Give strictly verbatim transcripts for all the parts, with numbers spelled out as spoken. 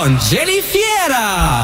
con Jenny Fiera.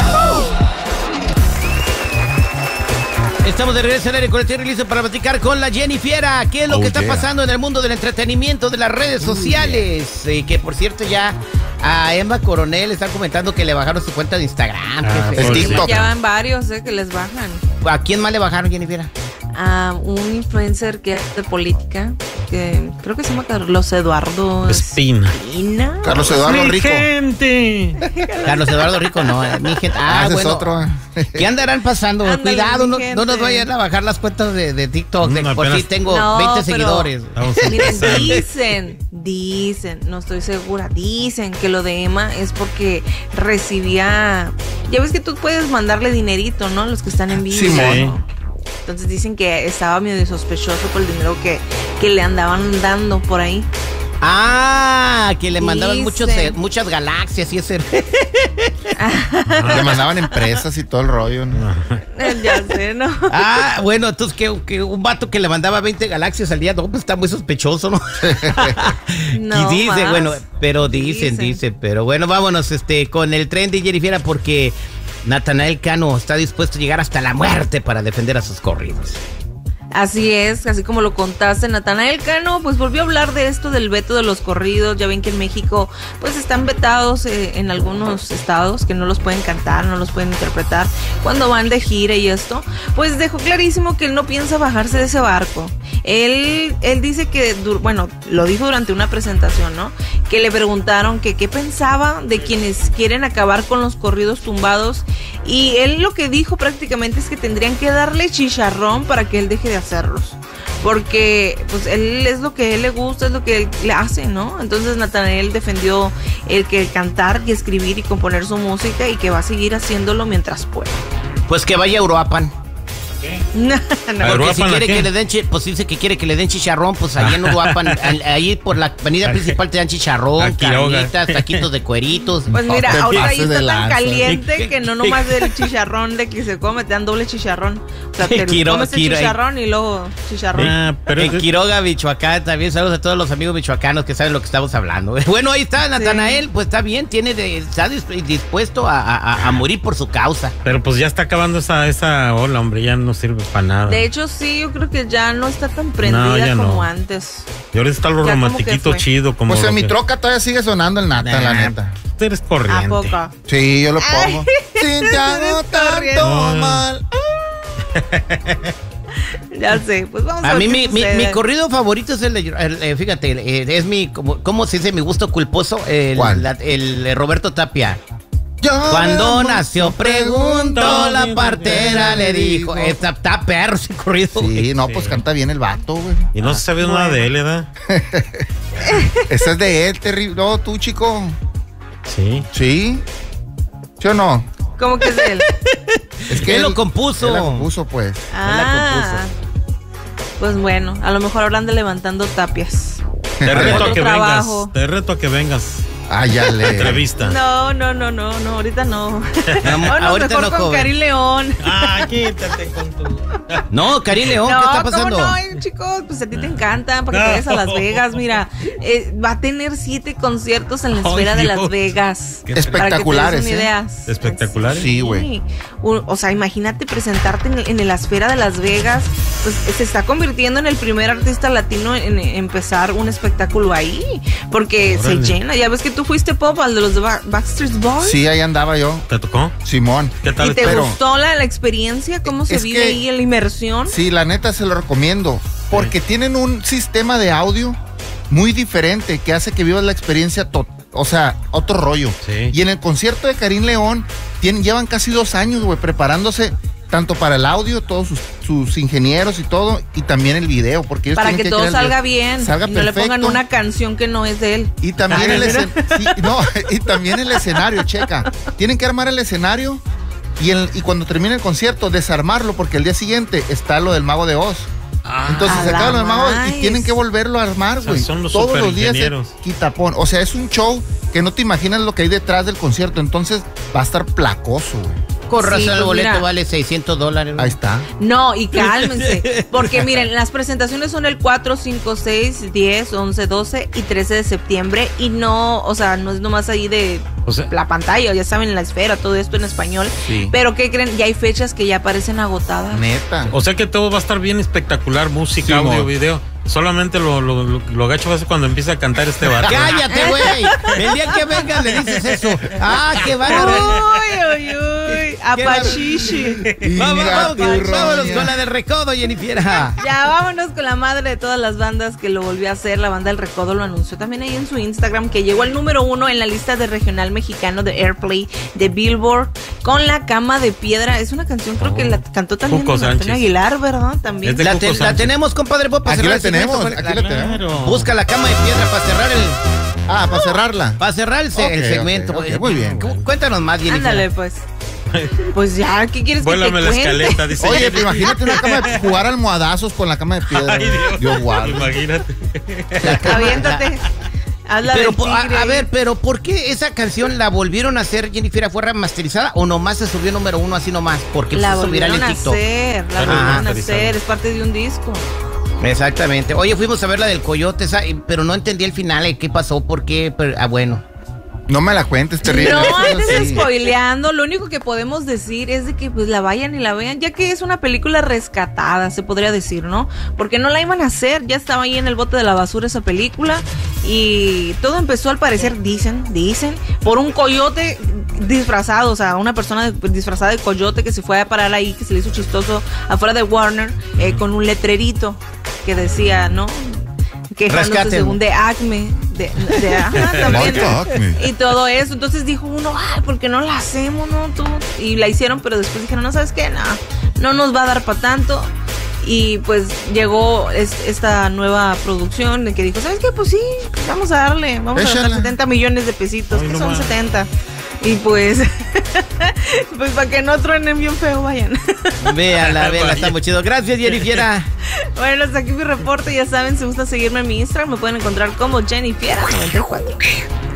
Estamos de regreso al aire con el Terry listo para platicar con la Jenny Fiera. ¿Qué es lo Oh, que está yeah. pasando en el mundo del entretenimiento, de las redes sociales? Eh, que por cierto ya a Emma Coronel están comentando que le bajaron su cuenta de Instagram. Ah, Qué feo. el TikTok. Ya van varios, eh, que les bajan. ¿A quién más le bajaron, Jenny Fiera? A un influencer que es de política, que creo que se llama Carlos Eduardo Espina. Espina. Carlos Eduardo ¡Mi Rico. gente! Carlos Eduardo Rico, no, eh, mi gente. Ah, Ah, ese bueno. es otro. ¿Qué andarán pasando? Ándale, Cuidado, mi no, gente. no nos vayan a bajar las cuentas de, de TikTok. De, No, por apenas- si tengo No, veinte pero- seguidores. Estamos Miren, empezando. dicen, dicen, no estoy segura, dicen que lo de Emma es porque recibía, ya ves que tú puedes mandarle dinerito, ¿no? Los que están en vivo. Simón. Entonces dicen que estaba medio sospechoso por el dinero que, que le andaban dando por ahí. Ah, que le mandaban Dicen. muchos, eh, muchas galaxias y ese. Le mandaban empresas y todo el rollo, ¿no? Ya sé, ¿no? Ah, bueno, entonces que, que un vato que le mandaba veinte galaxias al día, no, pues está muy sospechoso, ¿no? No y dice, más. bueno, pero dicen, Dicen. dicen, pero bueno, vámonos este con el tren de Jenny Fiera porque Natanael Cano está dispuesto a llegar hasta la muerte para defender a sus corridos. Así es, así como lo contaste, Natanael Cano, pues volvió a hablar de esto del veto de los corridos. Ya ven que en México pues están vetados eh, en algunos estados, que no los pueden cantar, no los pueden interpretar cuando van de gira y esto. Pues dejó clarísimo que él no piensa bajarse de ese barco. Él, él dice que, bueno, lo dijo durante una presentación, ¿no? Que le preguntaron que qué pensaba de quienes quieren acabar con los corridos tumbados. Y él lo que dijo prácticamente es que tendrían que darle chicharrón para que él deje de hacerlos. Porque pues él es lo que a él le gusta, es lo que él le hace, ¿no? Entonces Natanael defendió el que cantar y escribir y componer su música y que va a seguir haciéndolo mientras pueda. Pues que vaya a Uruapan. No, A Porque Uruapan, si ¿a quiere qué? que le den, chi- pues dice que quiere que le den chicharrón, pues ahí en Uruapan, al- ahí por la avenida principal te dan chicharrón, A Quiroga. carnitas, taquitos de cueritos. Pues No mira, te ahorita ahí pases de está tan lanza. caliente que no nomás del chicharrón de que se come, te dan doble chicharrón. O sea, te Quiro- comes el Quiro- chicharrón y luego chicharrón. Ah, pero En Quiroga, Michoacán, también saludos a todos los amigos michoacanos que saben lo que estamos hablando. Bueno, ahí está Natanael, pues está bien, tiene de, está dis- dispuesto a, a- a morir por su causa. Pero pues ya está acabando esa, esa ola, hombre, ya no sirve para nada. De hecho, sí, yo creo que ya no está tan prendida No, ya como no. antes. Y ahorita está lo Ya como romantiquito que fue. chido, como. Pues en lo mi que- troca todavía sigue sonando el Nata, la Nah, neta. Tú eres ¿A corriente. poco? Sí, yo lo pongo. Sin te hago Corriente. tanto mal. Ya sé, pues vamos a, A ver mí qué mi, mi, sucede. mi corrido favorito es el, de- el, eh, fíjate, eh, es mi, como, ¿cómo se dice? Mi gusto culposo, el, ¿Cuál? la- el, eh, Roberto Tapia. Yo Cuando me nació preguntó, la partera le dijo, está, está perro ese corrido. Sí, güey. no, pues canta bien el vato, güey. Y no se sabe nada de él, ¿verdad? Ese es de él, terrible. No, tú, chico. Sí. ¿Sí? ¿Sí o no? ¿Cómo que es él? Es Él lo compuso. Él lo compuso, pues. Ah, pues bueno, a lo mejor hablan de levantando tapias. Te reto a Otro que trabajo. vengas. Te reto a que vengas. Ah, ya a le. entrevista. No, no, no, no, no, ahorita no. No, Vámonos ahorita mejor no, con joven. Karim León. Ah, quítate con tu. No, Karim León, ¿qué está pasando? ¿cómo no? Ay, chicos, pues a ti te encanta para que te vayas a Las Vegas. Mira, eh, va a tener siete conciertos en la Ay, esfera de Dios. Las Vegas. Qué espectaculares, Para que te des una ¿eh? idea. Espectaculares. Sí, güey. O, o sea, imagínate presentarte en, en la esfera de Las Vegas. Pues se está convirtiendo en el primer artista latino en, en empezar un espectáculo ahí. Porque Órale. se llena. Ya ves que tú fuiste pop al de los de Ba- Backstreet Boys. Sí, ahí andaba yo. ¿Te tocó? Simón. ¿Qué ¿Y tal? te pero- gustó la, la experiencia? ¿Cómo se Es vive que- ahí en la inmersión? Sí, la neta se lo recomiendo. Porque tienen un sistema de audio muy diferente que hace que vivas la experiencia, to- o sea, otro rollo. Sí. Y en el concierto de Karim León, tienen, llevan casi dos años, güey, preparándose tanto para el audio, todos sus, sus ingenieros y todo, y también el video, porque ellos Para tienen que todo crear el salga video. bien. Salga y no le perfecto. pongan una canción que no es de él. Y también el escen- sí, no, y también el escenario, checa. Tienen que armar el escenario y, el- y cuando termine el concierto, desarmarlo, porque el día siguiente está lo del Mago de Oz. Entonces a se acaba la lo del Mago maíz. y tienen que volverlo a armar, O sea, güey. son los Todos los días se superingenieros. quitapón. O sea, es un show que no te imaginas lo que hay detrás del concierto. Entonces va a estar placoso, güey. Con razón Sí, el pues boleto mira. vale seiscientos dólares. Ahí está. No, y cálmense, porque miren, las presentaciones son el cuatro, cinco, seis, diez, once, doce y trece de septiembre y no, o sea, no es nomás ahí de O sea- la pantalla, ya saben, la esfera, todo esto en español, Sí. pero ¿qué creen? Ya hay fechas que ya aparecen agotadas. Neta. O sea que todo va a estar bien espectacular, música, Sí, audio, mo. video. Solamente lo, lo, lo, lo gacho va a ser cuando empieza a cantar este vato. ¡Cállate, güey! El día que vengas le dices eso. ¡Ah, qué bárbaro! Uy, uy, uy, apachichi. Y Vamos, vamos, gaturroña. vámonos con la del recodo, Jennifer. Ya vámonos con la madre de todas las bandas que lo volvió a hacer. La banda del Recodo lo anunció también ahí en su Instagram, que llegó al número uno en la lista de regional mexicano de Airplay de Billboard con La Cama de Piedra. Es una canción, creo que la cantó también Cuco Antonio Sánchez. Aguilar, ¿verdad? También. Es de La, Cuco te- la Sánchez. tenemos, compadre, para Aquí cerrar la el segmento, tenemos, con- aquí la tenemos. Claro. Busca la cama de piedra para cerrar el, Ah, para cerrarla. para cerrar el, se- Ok, el segmento. ok, ok, muy bien. Cu- Cuéntanos más, Jennifer. Ándale, pues. Pues ya, ¿qué quieres que te Vuélame la cuente? escaleta, dice. Oye, pero imagínate una cama de jugar almohadazos con la cama de piedra. Ay, Dios. Dios guarde. Imagínate. La cama- Aviéntate. la- Hazla Pero, del po- a, tigre. a ver, pero ¿por qué esa canción la volvieron a hacer, Jennifer? ¿Fue remasterizada o nomás se subió número uno así nomás? Porque La se hizo viral volvieron en a TikTok. hacer, la Ah, volvieron a remasterizada. hacer, es parte de un disco. Exactamente. Oye, fuimos a ver la del coyote, esa, y- pero no entendí el final, eh, qué pasó, por qué. Pero, ah, bueno. No me la cuentes, terrible. No Eso andes sí. spoileando, lo único que podemos decir es de que pues la vayan y la vean, ya que es una película rescatada, se podría decir, ¿no? Porque no la iban a hacer, ya estaba ahí en el bote de la basura esa película y todo empezó al parecer, dicen, dicen, por un coyote disfrazado, o sea, una persona de- disfrazada de coyote que se fue a parar ahí, que se le hizo chistoso afuera de Warner eh, con un letrerito que decía, ¿no? Quejándose Rescaten. según de Acme, de, de ajá, también. Marca Acme. Y todo eso. Entonces dijo uno, ay, ¿por qué no la hacemos, no? Tú? Y la hicieron, pero después dijeron, no, ¿sabes qué? No, no nos va a dar para tanto. Y pues llegó es- esta nueva producción de que dijo, ¿sabes qué? Pues sí, vamos a darle, vamos a Échala. gastar setenta millones de pesitos, Ay, que no son más. setenta. Y pues, pues para que no truenen bien feo, vayan. Véala, véala, está muy chido. Gracias, Jennifer. Bueno, hasta aquí mi reporte. Ya saben, si gusta seguirme en mi Instagram, me pueden encontrar como Jenny Fiera noventa y cuatro.